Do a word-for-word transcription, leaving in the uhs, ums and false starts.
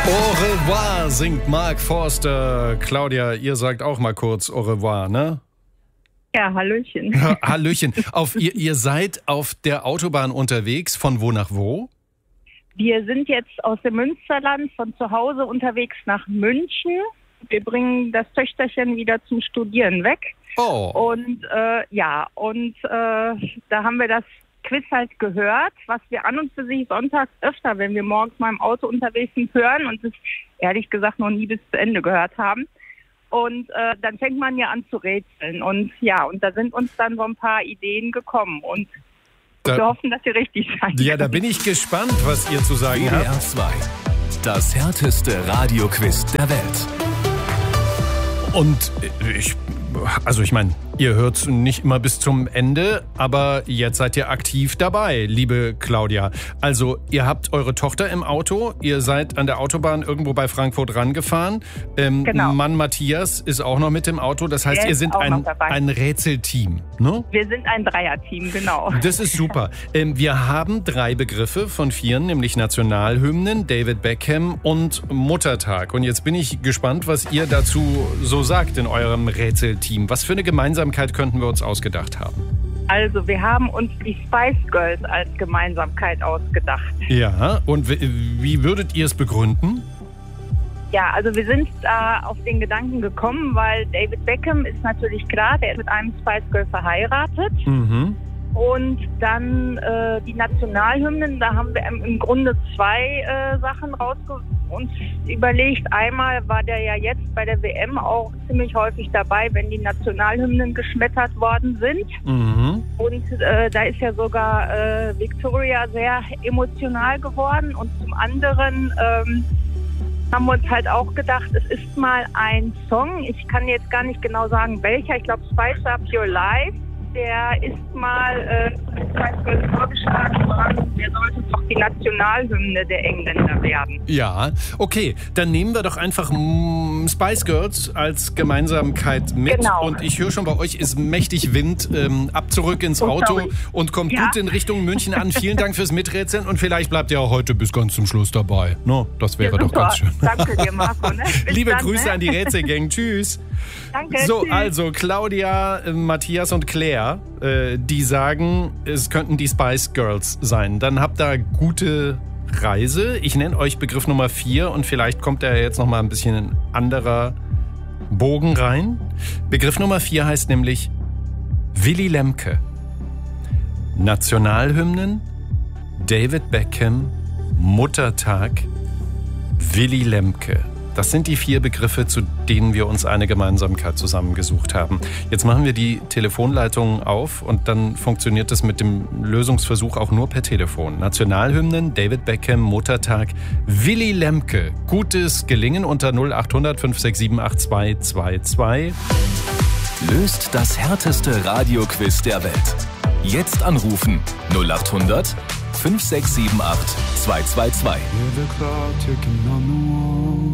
Au revoir singt Mark Forster. Claudia, ihr sagt auch mal kurz au revoir, ne? Ja, Hallöchen. Hallöchen. Auf, ihr, ihr seid auf der Autobahn unterwegs. Von wo nach wo? Wir sind jetzt aus dem Münsterland von zu Hause unterwegs nach München. Wir bringen das Töchterchen wieder zum Studieren weg. Oh. Und äh, ja, und äh, da haben wir das Quiz halt gehört, was wir an und für sich sonntags öfter, wenn wir morgens mal im Auto unterwegs sind, hören und es ehrlich gesagt noch nie bis zu Ende gehört haben. Und äh, dann fängt man ja an zu rätseln. Und ja, und da sind uns dann so ein paar Ideen gekommen. Und da, wir hoffen, dass sie richtig sein. Ja, da bin ich gespannt, was ihr zu sagen W D R habt. zwei. Das härteste Radioquiz der Welt. Und ich, also ich meine, ihr hört nicht immer bis zum Ende, aber jetzt seid ihr aktiv dabei, liebe Claudia. Also ihr habt eure Tochter im Auto, ihr seid an der Autobahn irgendwo bei Frankfurt rangefahren. Ähm, Genau. Mann Matthias ist auch noch mit im Auto, das heißt, Der ihr ist seid auch ein, noch dabei. ein Rätselteam, ne? Wir sind ein Dreierteam, genau. Das ist super. Ähm, wir haben drei Begriffe von vieren, nämlich Nationalhymnen, David Beckham und Muttertag. Und jetzt bin ich gespannt, was ihr dazu so sagt in eurem Rätselteam. Was für eine Gemeinsamkeit könnten wir uns ausgedacht haben? Also wir haben uns die Spice Girls als Gemeinsamkeit ausgedacht. Ja, und w- wie würdet ihr es begründen? Ja, also wir sind äh, auf den Gedanken gekommen, weil David Beckham ist natürlich klar, der ist mit einem Spice Girl verheiratet. Mhm. Und dann äh, die Nationalhymnen, da haben wir im, im Grunde zwei äh, Sachen rausge- uns überlegt. Einmal war der ja jetzt bei der W M auch ziemlich häufig dabei, wenn die Nationalhymnen geschmettert worden sind. Mhm. Und äh, da ist ja sogar äh, Victoria sehr emotional geworden. Und zum anderen ähm, haben wir uns halt auch gedacht, es ist mal ein Song. Ich kann jetzt gar nicht genau sagen, welcher. Ich glaube, Spice Up Your Life. Der ist mal äh, vorgeschlagen worden. Der sollte doch die Nationalhymne der Engländer werden. Ja, okay, dann nehmen wir doch einfach mm, Spice Girls als Gemeinsamkeit mit. Genau. Und ich höre schon, bei euch ist mächtig Wind. Ähm, ab zurück ins Oh, Auto sorry. und kommt Ja. gut in Richtung München an. Vielen Dank fürs Miträtseln und vielleicht bleibt ihr auch heute bis ganz zum Schluss dabei. No, das wäre Ja, doch super. ganz schön. Danke dir, Marco. Ne? Bis Liebe dann, Grüße ne? an die Rätselgang. Tschüss. Danke. So, tschüss. also Claudia, äh, Matthias und Claire, äh, die sagen, es könnten die Spice Girls sein. Dann habt ihr gute Reise. Ich nenne euch Begriff Nummer vier und vielleicht kommt da jetzt noch mal ein bisschen ein anderer Bogen rein. Begriff Nummer vier heißt nämlich Willy Lemke. Nationalhymnen, David Beckham, Muttertag, Willy Lemke. Das sind die vier Begriffe, zu denen wir uns eine Gemeinsamkeit zusammengesucht haben. Jetzt machen wir die Telefonleitungen auf und dann funktioniert das mit dem Lösungsversuch auch nur per Telefon. Nationalhymnen, David Beckham, Muttertag, Willy Lemke. Gutes Gelingen unter null acht hundert fünf sechs sieben acht zwei zwei zwei. Löst das härteste Radioquiz der Welt. Jetzt anrufen null acht hundert fünf sechs sieben acht zwei zwei zwei. Hear the clock ticking on the wall.